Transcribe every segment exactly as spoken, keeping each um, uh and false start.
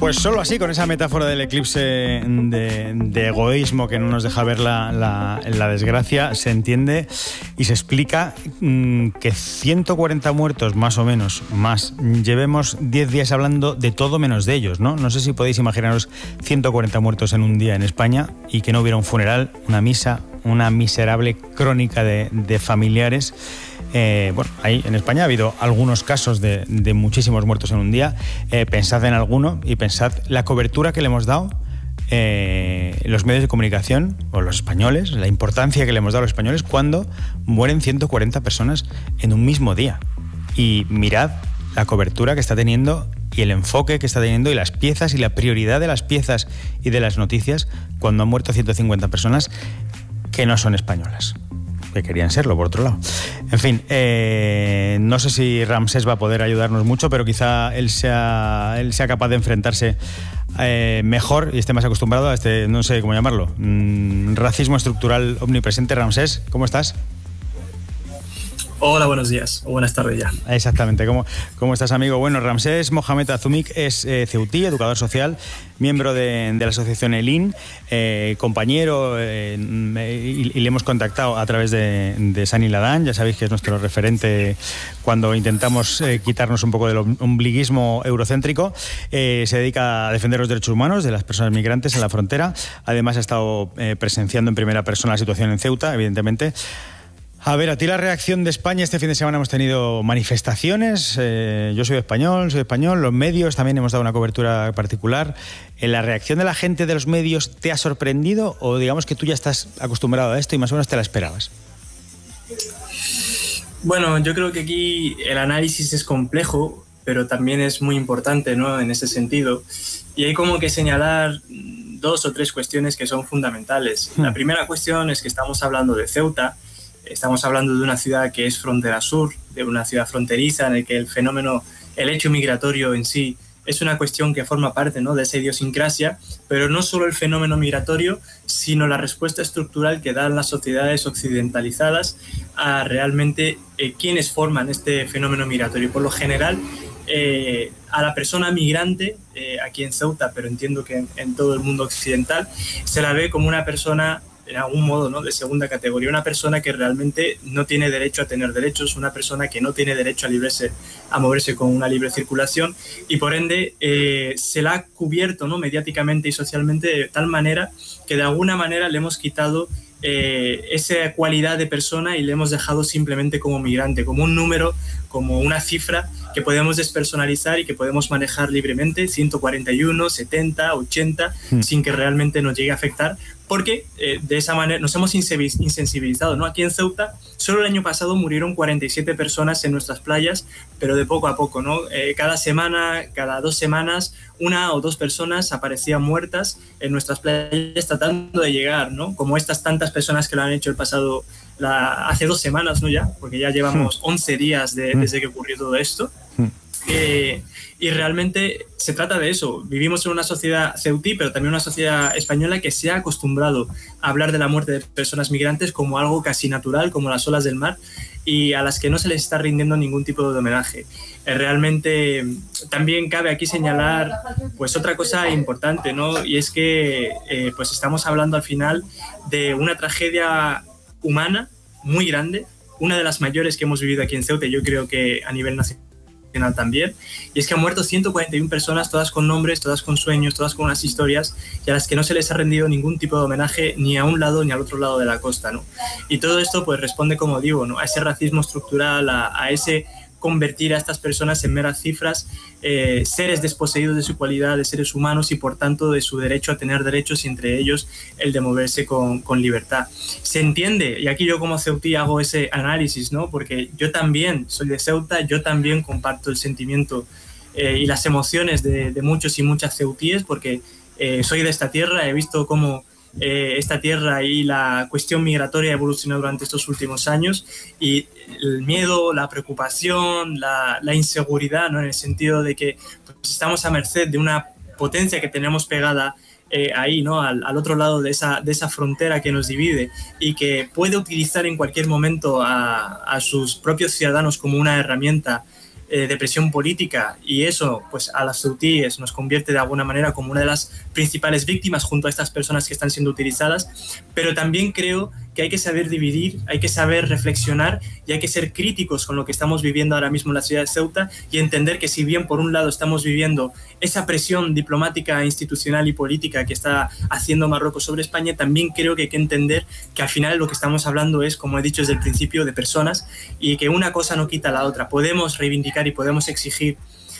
Pues solo así, con esa metáfora del eclipse de, de egoísmo que no nos deja ver la, la, la desgracia, se entiende y se explica mmm, que ciento cuarenta muertos, más o menos, más, llevemos diez días hablando de todo menos de ellos, ¿no? No sé si podéis imaginaros ciento cuarenta muertos en un día en España y que no hubiera un funeral, una misa, una miserable crónica de, de familiares. Eh, bueno, ahí en España ha habido algunos casos de, de muchísimos muertos en un día. Eh, pensad en alguno y pensad la cobertura que le hemos dado eh, los medios de comunicación o los españoles, la importancia que le hemos dado a los españoles cuando mueren ciento cuarenta personas en un mismo día. Y mirad la cobertura que está teniendo y el enfoque que está teniendo y las piezas y la prioridad de las piezas y de las noticias cuando han muerto ciento cincuenta personas que no son españolas, que querían serlo, por otro lado. En fin, eh, no sé si Ramsés va a poder ayudarnos mucho, pero quizá él sea, él sea capaz de enfrentarse eh, mejor y esté más acostumbrado a este, no sé cómo llamarlo, mmm, racismo estructural omnipresente. Ramsés, ¿cómo estás? Hola, buenos días, o buenas tardes ya. Exactamente, ¿cómo, cómo estás, amigo? Bueno, Ramsés Mohamed Azumik es eh, ceutí, educador social, miembro de, de la asociación E L I N, eh, compañero, eh, y, y le hemos contactado a través de, de Sani Ladán. Ya sabéis que es nuestro referente cuando intentamos eh, quitarnos un poco del ombliguismo eurocéntrico. Eh, se dedica a defender los derechos humanos de las personas migrantes en la frontera. Además ha estado eh, presenciando en primera persona la situación en Ceuta, evidentemente. A ver, a ti la reacción de España. Este fin de semana hemos tenido manifestaciones. Eh, yo soy español, soy español. Los medios también hemos dado una cobertura particular. ¿En la reacción de la gente de los medios te ha sorprendido o digamos que tú ya estás acostumbrado a esto y más o menos te la esperabas? Bueno, yo creo que aquí el análisis es complejo, pero también es muy importante, ¿no?, en ese sentido. Y hay como que señalar dos o tres cuestiones que son fundamentales. La primera cuestión es que estamos hablando de Ceuta. Estamos hablando de una ciudad que es frontera sur, de una ciudad fronteriza en el que el fenómeno, el hecho migratorio en sí es una cuestión que forma parte, ¿no?, de esa idiosincrasia, pero no solo el fenómeno migratorio, sino la respuesta estructural que dan las sociedades occidentalizadas a realmente eh, quienes forman este fenómeno migratorio. Por lo general, eh, a la persona migrante, eh, aquí en Ceuta, pero entiendo que en, en todo el mundo occidental, se la ve como una persona en algún modo, ¿no?, de segunda categoría, una persona que realmente no tiene derecho a tener derechos, una persona que no tiene derecho a, librese, a moverse con una libre circulación y por ende eh, se la ha cubierto, ¿no?, mediáticamente y socialmente de tal manera que de alguna manera le hemos quitado eh, esa cualidad de persona y le hemos dejado simplemente como migrante, como un número, como una cifra que podemos despersonalizar y que podemos manejar libremente, ciento cuarenta y uno, setenta, ochenta, mm. sin que realmente nos llegue a afectar, porque eh, de esa manera nos hemos insensibilizado, ¿no? Aquí en Ceuta, solo el año pasado murieron cuarenta y siete personas en nuestras playas, pero de poco a poco, ¿no? Eh, cada semana, cada dos semanas, una o dos personas aparecían muertas en nuestras playas tratando de llegar, ¿no? Como estas tantas personas que lo han hecho el pasado, la, hace dos semanas, ¿no? Ya, porque ya llevamos once días de, desde que ocurrió todo esto. Eh, y realmente se trata de eso. Vivimos en una sociedad ceutí, pero también una sociedad española que se ha acostumbrado a hablar de la muerte de personas migrantes como algo casi natural, como las olas del mar, y a las que no se les está rindiendo ningún tipo de homenaje. Eh, realmente también cabe aquí señalar pues otra cosa importante, ¿no? Y es que eh, pues estamos hablando al final de una tragedia humana muy grande, una de las mayores que hemos vivido aquí en Ceuta, y yo creo que a nivel nacional también, y es que han muerto ciento cuarenta y una personas, todas con nombres, todas con sueños, todas con unas historias, y a las que no se les ha rendido ningún tipo de homenaje ni a un lado ni al otro lado de la costa, ¿no? Y todo esto pues responde, como digo, ¿no?, a ese racismo estructural, a, a ese convertir a estas personas en meras cifras, eh, seres desposeídos de su cualidad de seres humanos y por tanto de su derecho a tener derechos, y entre ellos el de moverse con, con libertad. Se entiende, y aquí yo como ceutí hago ese análisis, ¿no?, porque yo también soy de Ceuta, yo también comparto el sentimiento eh, y las emociones de, de muchos y muchas ceutíes, porque eh, soy de esta tierra, he visto cómo Eh, esta tierra y la cuestión migratoria evolucionó durante estos últimos años, y el miedo, la preocupación, la, la inseguridad, ¿no?, en el sentido de que pues, estamos a merced de una potencia que tenemos pegada eh, ahí, ¿no?, al, al otro lado de esa, de esa frontera que nos divide y que puede utilizar en cualquier momento a, a sus propios ciudadanos como una herramienta eh, de presión política, y eso pues a las ceutíes nos convierte de alguna manera como una de las principales víctimas junto a estas personas que están siendo utilizadas, pero también creo que hay que saber dividir, hay que saber reflexionar y hay que ser críticos con lo que estamos viviendo ahora mismo en la ciudad de Ceuta y entender que si bien por un lado estamos viviendo esa presión diplomática, institucional y política que está haciendo Marruecos sobre España, también creo que hay que entender que al final lo que estamos hablando es, como he dicho desde el principio, de personas, y que una cosa no quita la otra. Podemos reivindicar y podemos exigir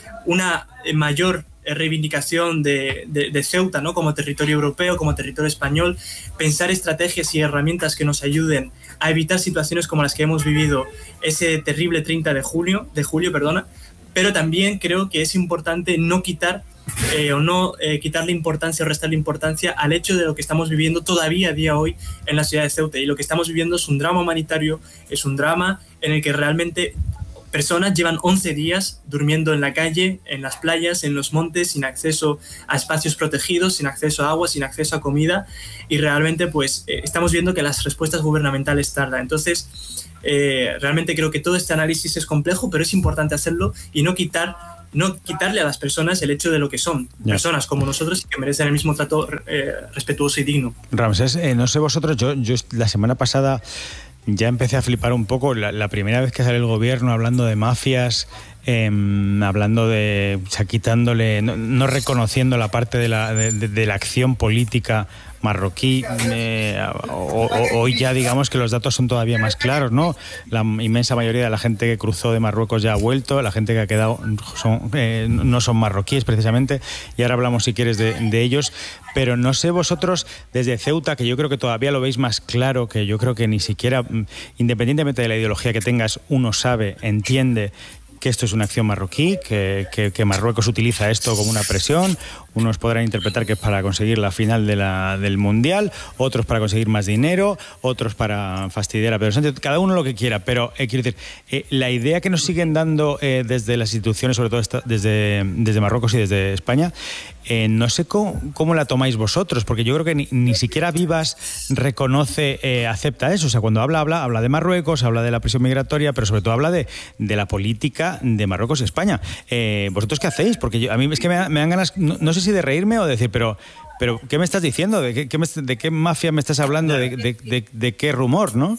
una mayor reivindicación de, de, de Ceuta, ¿no?, como territorio europeo, como territorio español, pensar estrategias y herramientas que nos ayuden a evitar situaciones como las que hemos vivido ese terrible treinta de julio, de julio, perdona, pero también creo que es importante no quitar eh, o no eh, quitarle importancia o restarle importancia al hecho de lo que estamos viviendo todavía a día hoy en la ciudad de Ceuta. Y lo que estamos viviendo es un drama humanitario, es un drama en el que realmente personas llevan once días durmiendo en la calle, en las playas, en los montes, sin acceso a espacios protegidos, sin acceso a agua, sin acceso a comida, y realmente pues eh, estamos viendo que las respuestas gubernamentales tardan. Entonces, eh, realmente creo que todo este análisis es complejo, pero es importante hacerlo y no quitar no quitarle a las personas el hecho de lo que son, yeah. personas como nosotros y que merecen el mismo trato eh, respetuoso y digno. Ramsés, eh, no sé vosotros, yo, yo la semana pasada ya empecé a flipar un poco. La, la primera vez que sale el gobierno hablando de mafias, eh, hablando de, o sea, quitándole, no, no reconociendo la parte de la, de, de, de la acción política marroquí, eh, o, o, hoy ya digamos que los datos son todavía más claros, ¿no? La inmensa mayoría de la gente que cruzó de Marruecos ya ha vuelto, la gente que ha quedado son, eh, no son marroquíes precisamente, y ahora hablamos si quieres de, de ellos, pero no sé vosotros desde Ceuta, que yo creo que todavía lo veis más claro, que yo creo que ni siquiera, independientemente de la ideología que tengas, uno sabe, entiende que esto es una acción marroquí, que, que, que Marruecos utiliza esto como una presión. Unos podrán interpretar que es para conseguir la final de la, del Mundial, otros para conseguir más dinero, otros para fastidiar a Pedro Sánchez, cada uno lo que quiera, pero eh, quiero decir, eh, la idea que nos siguen dando eh, desde las instituciones, sobre todo esta, desde, desde Marruecos y desde España, eh, no sé cómo, cómo la tomáis vosotros, porque yo creo que ni, ni siquiera Vivas reconoce, eh, acepta eso. O sea, cuando habla, habla, habla de Marruecos, habla de la presión migratoria, pero sobre todo habla de, de la política de Marruecos y España. Eh, ¿Vosotros qué hacéis? Porque yo, a mí es que me, me dan ganas, no, no sé si de reírme o de decir, pero, pero ¿qué me estás diciendo? ¿De qué, qué me, de qué mafia me estás hablando? ¿De, de, de, de qué rumor, no?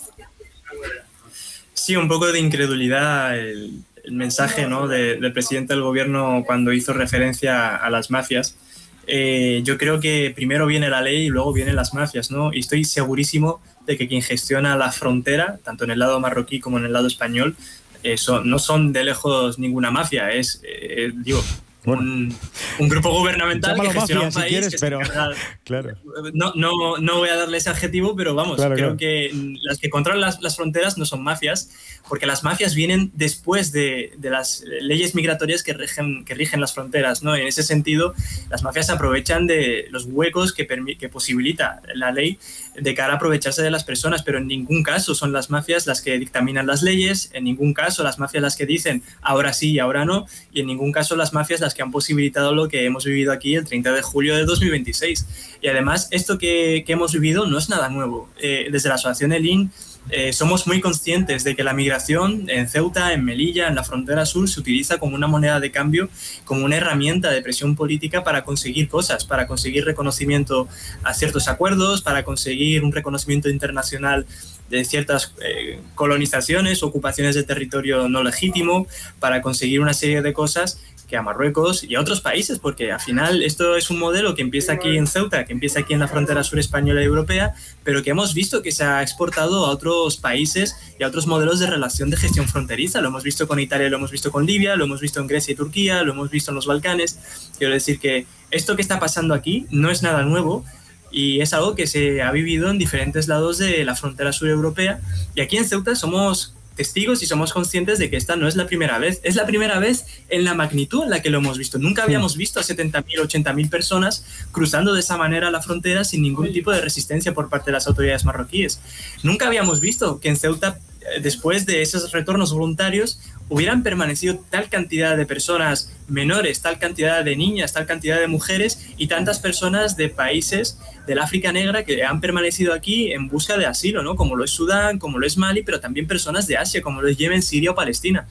Sí, un poco de incredulidad el, el mensaje, ¿no?, de, del presidente del gobierno cuando hizo referencia a las mafias. Eh, yo creo que primero viene la ley y luego vienen las mafias, ¿no? Y estoy segurísimo de que quien gestiona la frontera, tanto en el lado marroquí como en el lado español, eh, son, no son de lejos ninguna mafia, es, eh, digo... Un, un grupo gubernamental que gestiona mafia, un país si quieres, que pero claro. no, no, no voy a darle ese adjetivo, pero vamos, claro, creo claro. que las que controlan las, las fronteras no son mafias, porque las mafias vienen después de, de las leyes migratorias que rigen, que rigen las fronteras, ¿no? En ese sentido, las mafias aprovechan de los huecos que, que posibilita la ley de cara a aprovecharse de las personas, pero en ningún caso son las mafias las que dictaminan las leyes, en ningún caso las mafias las que dicen ahora sí y ahora no, y en ningún caso las mafias las que han posibilitado lo que hemos vivido aquí el treinta de julio de dos mil veintiséis. Y además, esto que, que hemos vivido no es nada nuevo. Eh, desde la asociación ELIN eh, somos muy conscientes de que la migración en Ceuta, en Melilla, en la frontera sur, se utiliza como una moneda de cambio, como una herramienta de presión política para conseguir cosas, para conseguir reconocimiento a ciertos acuerdos, para conseguir un reconocimiento internacional de ciertas eh, colonizaciones, ocupaciones de territorio no legítimo, para conseguir una serie de cosas que a Marruecos y a otros países, porque al final esto es un modelo que empieza aquí en Ceuta, que empieza aquí en la frontera sur española y europea, pero que hemos visto que se ha exportado a otros países y a otros modelos de relación de gestión fronteriza. Lo hemos visto con Italia, lo hemos visto con Libia, lo hemos visto en Grecia y Turquía, lo hemos visto en los Balcanes. Quiero decir que esto que está pasando aquí no es nada nuevo, y es algo que se ha vivido en diferentes lados de la frontera sur europea, y aquí en Ceuta somos testigos y somos conscientes de que esta no es la primera vez. Es la primera vez en la magnitud en la que lo hemos visto. Nunca habíamos visto a setenta mil, ochenta mil personas cruzando de esa manera la frontera sin ningún tipo de resistencia por parte de las autoridades marroquíes. Nunca habíamos visto que en Ceuta, después de esos retornos voluntarios, hubieran permanecido tal cantidad de personas menores, tal cantidad de niñas, tal cantidad de mujeres y tantas personas de países del África Negra que han permanecido aquí en busca de asilo, ¿no? Como lo es Sudán, como lo es Mali, pero también personas de Asia, como lo es Yemen, Siria o Palestina.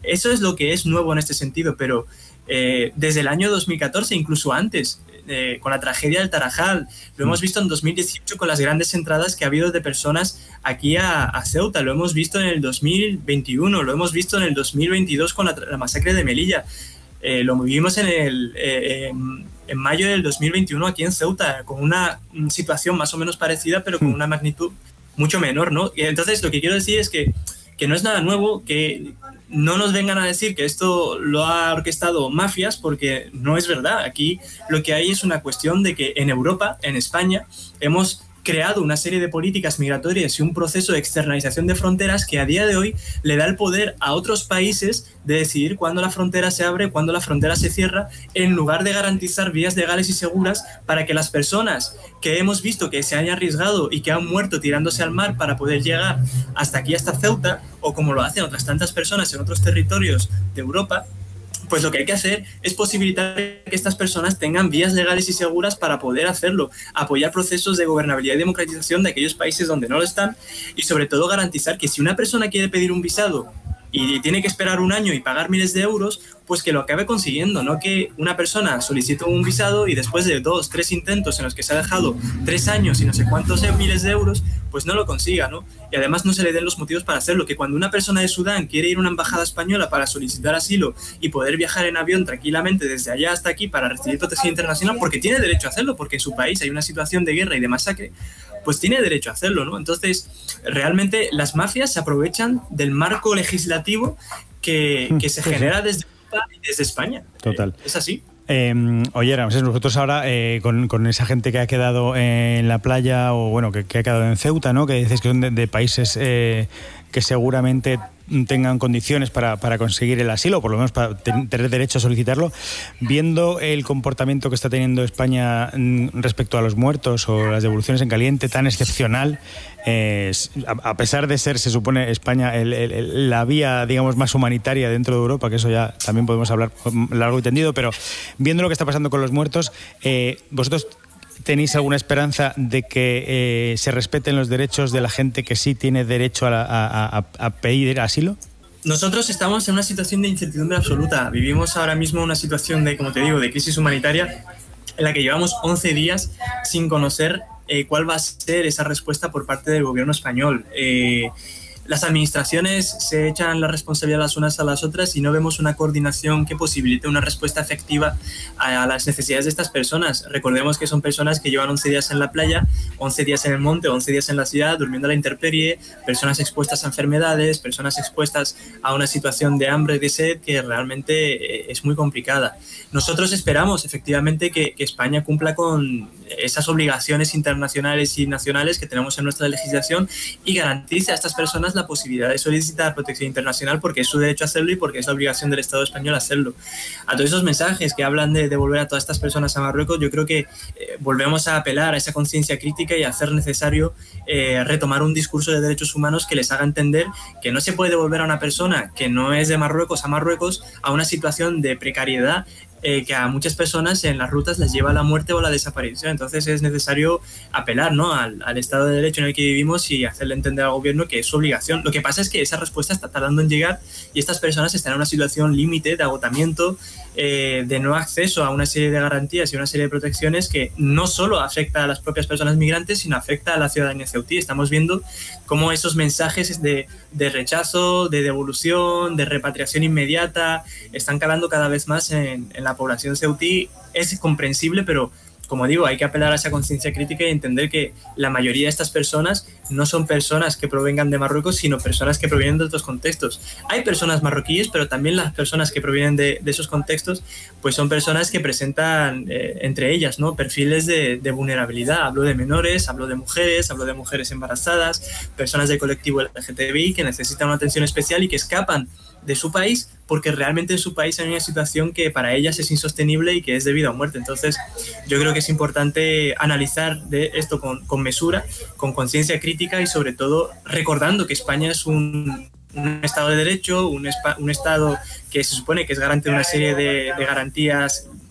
Eso es lo que es nuevo en este sentido, pero eh, desde el año dos mil catorce, incluso antes, eh, con la tragedia del Tarajal, lo hemos visto en dos mil dieciocho con las grandes entradas que ha habido de personas aquí a, a Ceuta, lo hemos visto en el dos mil veintiuno, lo hemos visto en el dos mil veintidós con la, la masacre de Melilla. Eh, lo vivimos en, el, eh, en, en mayo del dos mil veintiuno aquí en Ceuta, con una situación más o menos parecida, pero con una magnitud mucho menor, ¿no? Y entonces lo que quiero decir es que, que no es nada nuevo, que no nos vengan a decir que esto lo ha orquestado mafias, porque no es verdad. Aquí lo que hay es una cuestión de que en Europa, en España, hemos creado una serie de políticas migratorias y un proceso de externalización de fronteras que a día de hoy le da el poder a otros países de decidir cuándo la frontera se abre, cuándo la frontera se cierra, en lugar de garantizar vías legales y seguras para que las personas que hemos visto que se han arriesgado y que han muerto tirándose al mar para poder llegar hasta aquí, hasta Ceuta, o como lo hacen otras tantas personas en otros territorios de Europa, pues lo que hay que hacer es posibilitar que estas personas tengan vías legales y seguras para poder hacerlo, apoyar procesos de gobernabilidad y democratización de aquellos países donde no lo están, y sobre todo garantizar que si una persona quiere pedir un visado y tiene que esperar un año y pagar miles de euros, pues que lo acabe consiguiendo, no que una persona solicite un visado y después de dos, tres intentos en los que se ha dejado tres años y no sé cuántos miles de euros, pues no lo consiga, ¿no? Y además no se le den los motivos para hacerlo, que cuando una persona de Sudán quiere ir a una embajada española para solicitar asilo y poder viajar en avión tranquilamente desde allá hasta aquí para recibir protección internacional, porque tiene derecho a hacerlo, porque en su país hay una situación de guerra y de masacre, pues tiene derecho a hacerlo, ¿no? Entonces, realmente las mafias se aprovechan del marco legislativo que, que se genera desde, desde España. Total. Eh, es así. Eh, oye, Ramsés, nosotros ahora eh, con, con esa gente que ha quedado en la playa, o bueno, que, que ha quedado en Ceuta, ¿no? Que dices que son de, de países eh, que seguramente tengan condiciones para, para conseguir el asilo, por lo menos para tener derecho a solicitarlo, viendo el comportamiento que está teniendo España respecto a los muertos o las devoluciones en caliente tan excepcional, eh, a, a pesar de ser, se supone, España el, el, el, la vía, digamos, más humanitaria dentro de Europa, que eso ya también podemos hablar largo y tendido, pero viendo lo que está pasando con los muertos, eh, vosotros ¿tenéis alguna esperanza de que eh, se respeten los derechos de la gente que sí tiene derecho a, a, a, a pedir asilo? Nosotros estamos en una situación de incertidumbre absoluta. Vivimos ahora mismo una situación de, como te digo, de crisis humanitaria en la que llevamos once días sin conocer eh, cuál va a ser esa respuesta por parte del gobierno español. Eh, Las administraciones se echan la responsabilidad las unas a las otras y no vemos una coordinación que posibilite una respuesta efectiva a las necesidades de estas personas. Recordemos que son personas que llevan once días en la playa, once días en el monte, once días en la ciudad, durmiendo a la intemperie, personas expuestas a enfermedades, personas expuestas a una situación de hambre y de sed que realmente es muy complicada. Nosotros esperamos efectivamente que, que España cumpla con esas obligaciones internacionales y nacionales que tenemos en nuestra legislación y garantice a estas personas la posibilidad de solicitar protección internacional, porque es su derecho a hacerlo y porque es la obligación del Estado español hacerlo. A todos esos mensajes que hablan de devolver a todas estas personas a Marruecos, yo creo que eh, volvemos a apelar a esa conciencia crítica y a hacer necesario eh, retomar un discurso de derechos humanos que les haga entender que no se puede devolver a una persona que no es de Marruecos a Marruecos a una situación de precariedad Eh, que a muchas personas en las rutas les lleva a la muerte o a la desaparición. Entonces es necesario apelar, ¿no?, al, al Estado de Derecho en el que vivimos y hacerle entender al gobierno que es su obligación. Lo que pasa es que esa respuesta está tardando en llegar y estas personas están en una situación límite de agotamiento, eh, de no acceso a una serie de garantías y una serie de protecciones que no solo afecta a las propias personas migrantes, sino afecta a la ciudadanía ceutí. Estamos viendo cómo esos mensajes de, de rechazo, de devolución, de repatriación inmediata, están calando cada vez más en, en la población ceutí. Es comprensible, pero como digo, hay que apelar a esa conciencia crítica y entender que la mayoría de estas personas no son personas que provengan de Marruecos, sino personas que provienen de otros contextos. Hay personas marroquíes, pero también las personas que provienen de, de esos contextos, pues son personas que presentan eh, entre ellas, ¿no?, perfiles de, de vulnerabilidad. Hablo de menores, hablo de mujeres, hablo de mujeres embarazadas, personas del colectivo L G T B I que necesitan una atención especial y que escapan de su país porque realmente en su país hay una situación que para ellas es insostenible y que es de vida o muerte. Entonces yo creo que es importante analizar de esto con, con mesura, con conciencia crítica y sobre todo recordando que España es un, un Estado de Derecho, un, un Estado que se supone que es garante de una serie de, de garantías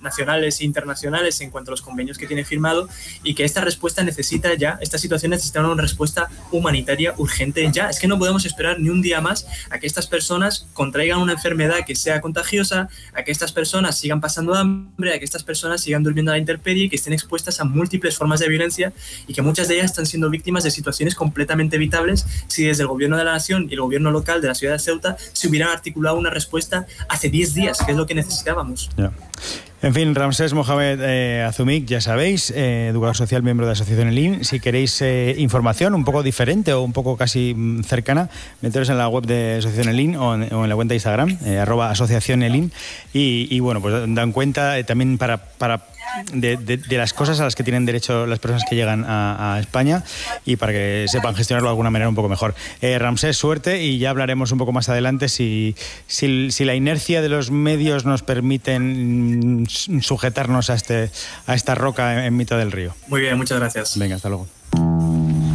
nacionales e internacionales en cuanto a los convenios que tiene firmado, y que esta respuesta necesita ya, esta situación necesita una respuesta humanitaria urgente ya. Es que no podemos esperar ni un día más a que estas personas contraigan una enfermedad que sea contagiosa, a que estas personas sigan pasando hambre, a que estas personas sigan durmiendo a la intemperie, que estén expuestas a múltiples formas de violencia y que muchas de ellas están siendo víctimas de situaciones completamente evitables si desde el gobierno de la nación y el gobierno local de la ciudad de Ceuta se hubieran articulado una respuesta hace diez días, que es lo que necesitábamos. Yeah. En fin, Ramsés Mohamed eh, Azumik, ya sabéis, eh, educador social, miembro de la Asociación Elín. Si queréis eh, información un poco diferente o un poco casi cercana, meteros en la web de Asociación Elín o en, o en la cuenta de Instagram, eh, arroba Asociación Elín. Y, y bueno, pues dan cuenta eh, también para... para De, de, de las cosas a las que tienen derecho las personas que llegan a, a España, y para que sepan gestionarlo de alguna manera un poco mejor. Eh, Ramsés, suerte, y ya hablaremos un poco más adelante si, si, si la inercia de los medios nos permiten sujetarnos a, este, a esta roca en, en mitad del río. Muy bien, muchas gracias. Venga, hasta luego.